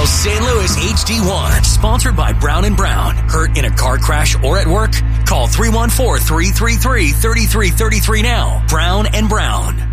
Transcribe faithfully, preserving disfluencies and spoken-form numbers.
Now, Saint Louis H D one, sponsored by Brown and Brown. Hurt in a car crash or at work? Call three one four, three three three, three three three three now. Brown and Brown.